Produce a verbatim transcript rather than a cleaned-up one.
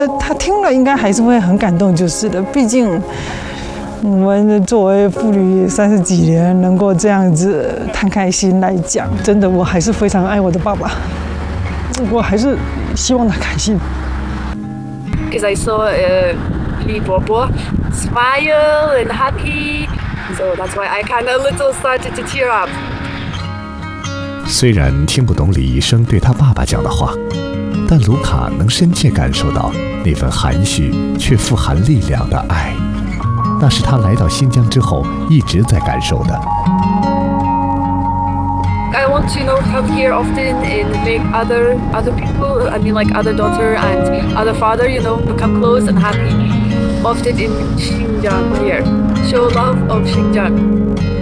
他听了应该还是会很感动，就是的。毕竟我们作为父女三十几年，能够这样子摊开心来讲，真的我还是非常爱我的爸爸。我还是希望他开心。 Because I saw uh, Lee Bobo smile and happy, so that's why I kind of little started to tear up. 虽然听不懂李医生对他爸爸讲的话，但卢卡能深切感受到那份含蓄却富含力量的爱，那是他来到新疆之后一直在感受的。 I want to, you know, come here often and make other other people, I mean like other daughter and other father, you know, become close and happy often in Xinjiang here. Show love of Xinjiang.